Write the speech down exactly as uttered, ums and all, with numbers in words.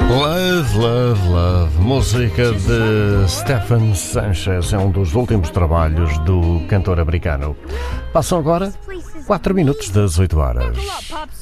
Love, Love, Love, música de Stephen Sanchez, é um dos últimos trabalhos do cantor americano. Passam agora quatro minutos das oito horas.